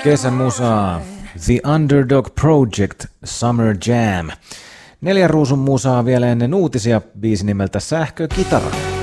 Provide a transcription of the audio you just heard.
Kesän musaa The Underdog Project Summer Jam. 4 ruusun musaa vielä ennen uutisia, biisi nimeltä Sähkökitara.